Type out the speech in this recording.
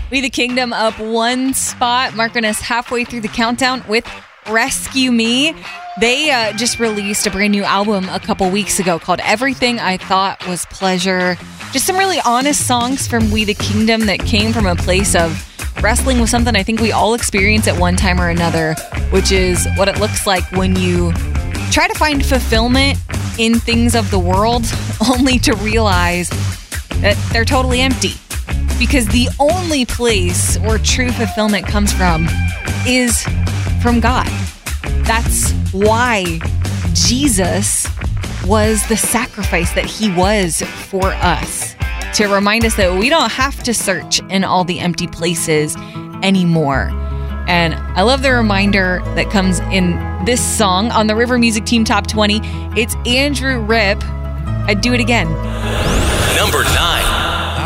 We the Kingdom up one spot, marking us halfway through the countdown with Rescue Me. They just released a brand new album a couple weeks ago called Everything I Thought Was Pleasure. Just some really honest songs from We the Kingdom that came from a place of wrestling with something I think we all experience at one time or another, which is what it looks like when you try to find fulfillment in things of the world, only to realize that they're totally empty. Because the only place where true fulfillment comes from is from God. That's why Jesus was the sacrifice that he was for us, to remind us that we don't have to search in all the empty places anymore. And I love the reminder that comes in this song on the River Music Team Top 20. It's Andrew Ripp. I'd do it again. Number 9.